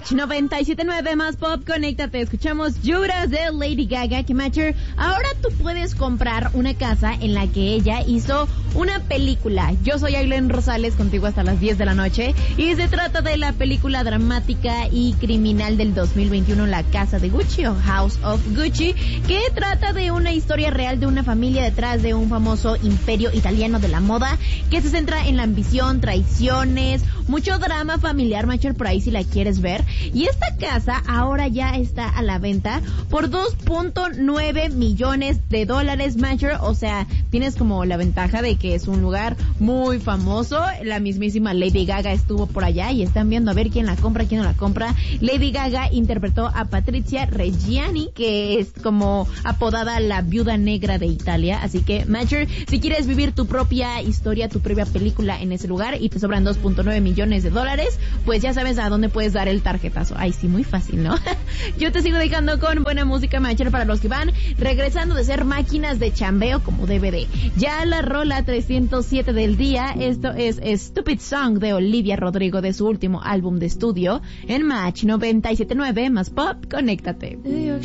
Match 97.9 más pop, conéctate. Escuchamos Lloras de Lady Gaga, que Matcher, ahora tú puedes comprar una casa en la que ella hizo una película. Yo soy Aileen Rosales, contigo hasta las 10 de la noche, y se trata de la película dramática y criminal del 2021, La Casa de Gucci o House of Gucci, que trata de una historia real de una familia detrás de un famoso imperio italiano de la moda, que se centra en la ambición, traiciones, mucho drama familiar, Matcher, por ahí si la quieres ver. Y esta casa ahora ya está a la venta por $2.9 millones, Matcher. O sea, tienes como la ventaja de que es un lugar muy famoso. La mismísima Lady Gaga estuvo por allá y están viendo a ver quién la compra, quién no la compra. Lady Gaga interpretó a Patrizia Reggiani, que es como apodada la viuda negra de Italia. Así que, Matcher, si quieres vivir tu propia historia, tu propia película en ese lugar y te sobran $2.9 millones, pues ya sabes a dónde puedes dar el tarjetazo. Ay, sí, muy fácil, ¿no? Yo te sigo dejando con buena música, Matcher, para los que van regresando de ser máquinas de chambeo como DVD. Ya la rola 307 del día, esto es Stupid Song de Olivia Rodrigo, de su último álbum de estudio, en Match 97.9 más pop, conéctate.